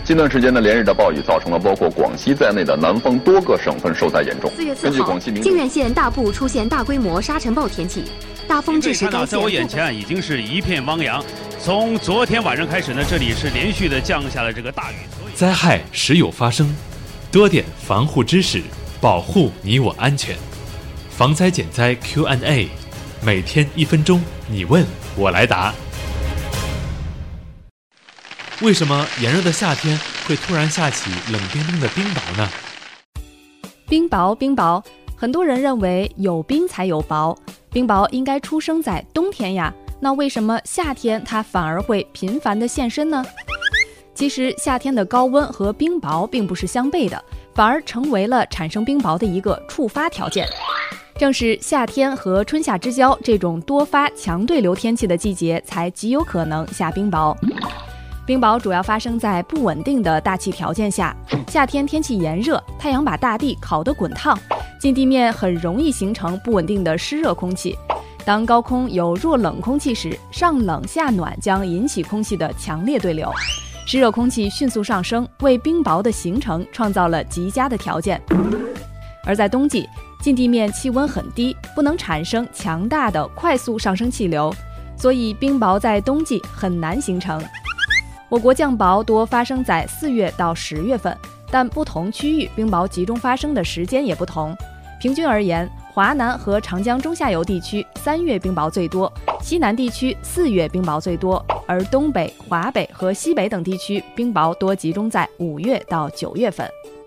近段时间的连日的暴雨，造成了包括广西在内的南方多个省份受灾严重。 4月4号，靖远县大部出现大规模沙尘暴天气，大风致使该县。 在我眼前已经是一片汪洋。从昨天晚上开始呢，这里是连续的降下了这个大雨。 灾害时有发生，多点防护知识，保护你我安全。防灾减灾 Q&A， 每天1分钟，你问我来答。为什么炎热的夏天会突然下起冷冰冰的冰雹呢？ 冰雹，很多人认为有冰才有雹，冰雹应该出生在冬天呀，那为什么夏天它反而会频繁地现身呢？其实夏天的高温和冰雹并不是相悖的，反而成为了产生冰雹的一个触发条件。正是夏天和春夏之交这种多发强对流天气的季节，才极有可能下冰雹。冰雹主要发生在不稳定的大气条件下，夏天天气炎热，太阳把大地烤得滚烫，近地面很容易形成不稳定的湿热空气。当高空有弱冷空气时，上冷下暖将引起空气的强烈对流，湿热空气迅速上升，为冰雹的形成创造了极佳的条件。而在冬季，近地面气温很低，不能产生强大的快速上升气流，所以冰雹在冬季很难形成。我国降雹多发生在4月到10月份，但不同区域冰雹集中发生的时间也不同。平均而言，华南和长江中下游地区3月冰雹最多，西南地区4月冰雹最多，而东北、华北和西北等地区冰雹多集中在5月到9月份。